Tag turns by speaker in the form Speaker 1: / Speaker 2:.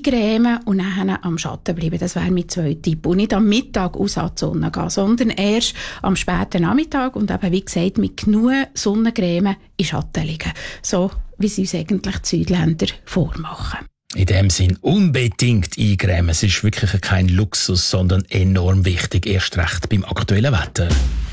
Speaker 1: eincremen und dann am Schatten bleiben. Das wäre mein zweiter Tipp. Und nicht am Mittag aus an die Sonne gehen, sondern erst am späten Nachmittag und eben, wie gesagt, mit genug Sonnencreme in Schatten liegen. So, wie sie uns eigentlich die Südländer vormachen.
Speaker 2: In dem Sinn unbedingt eincremen. Es ist wirklich kein Luxus, sondern enorm wichtig, erst recht beim aktuellen Wetter.